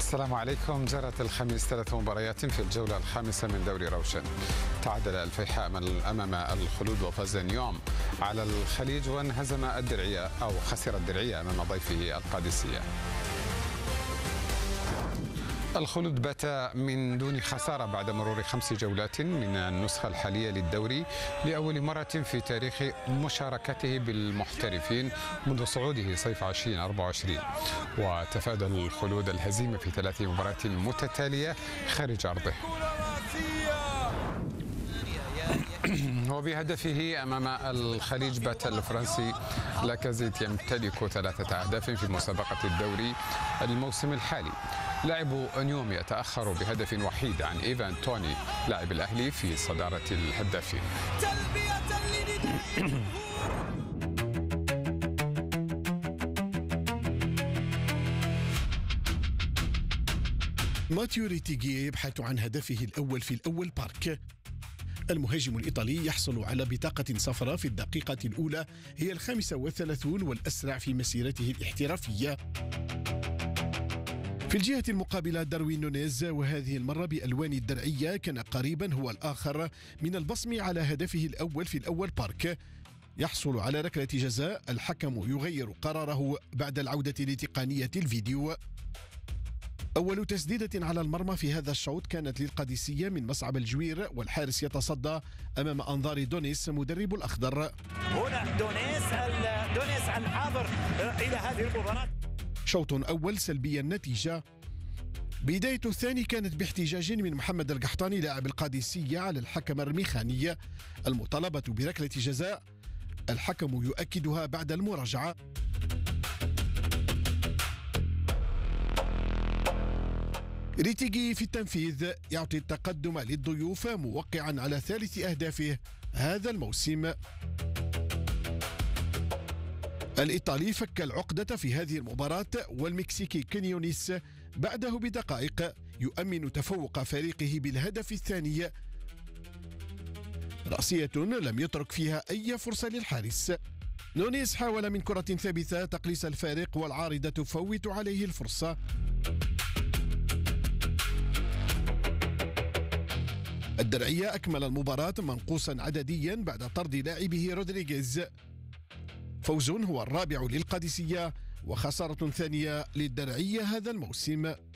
السلام عليكم. جرت الخميس 3 مباريات في الجولة الخامسة من دوري روشن. تعادل الفيحاء أمام الخلود وفاز نيوم على الخليج، وانهزم الدرعية أو خسر الدرعية أمام ضيفه القادسية. الخلود بات من دون خسارة بعد مرور 5 جولات من النسخة الحالية للدوري لأول مرة في تاريخ مشاركته بالمحترفين منذ صعوده صيف 2024. وتفادى الخلود الهزيمة في 3 مباريات متتالية خارج أرضه. وبهدفه أمام الخليج بات الفرنسي لاكازيت يمتلك 3 أهداف في مسابقة الدوري الموسم الحالي. لاعب نيوم يتأخر بهدف وحيد عن إيفان توني لاعب الأهلي في صدارة الهدافين. ماتيو ريتيغي يبحث عن هدفه الأول في الأول بارك. المهاجم الإيطالي يحصل على بطاقة صفراء في الدقيقة الأولى، هي 35 والأسرع في مسيرته الاحترافية. في الجهة المقابلة داروين نونيز، وهذه المرة بألوان الدرعية، كان قريبا هو الآخر من البصم على هدفه الأول في الأول بارك. يحصل على ركلة جزاء، الحكم يغير قراره بعد العودة لتقنية الفيديو. أول تسديدة على المرمى في هذا الشوط كانت للقادسية من مصعب الجوير، والحارس يتصدى أمام أنظار دونيس مدرب الأخضر. هنا دونيس الحاضر إلى هذه المباراة. شوط أول سلبي النتيجة. بداية الثاني كانت باحتجاج من محمد القحطاني لاعب القادسية على الحكم الرميخاني، المطالبة بركلة جزاء، الحكم يؤكدها بعد المراجعة. ريتيغي في التنفيذ يعطي التقدم للضيوف، موقعا على 3 أهدافه هذا الموسم. الإيطالي فك العقدة في هذه المباراة، والمكسيكي كينيونيس بعده بدقائق يؤمن تفوق فريقه بالهدف الثاني. رأسية لم يترك فيها أي فرصة للحارس. نونيس حاول من كرة ثابتة تقليص الفارق، والعارضة تفوت عليه الفرصة. الدرعية أكمل المباراة منقوصا عدديا بعد طرد لاعبه رودريغيز. فوز هو الرابع للقادسية وخسارة ثانية للدرعية هذا الموسم.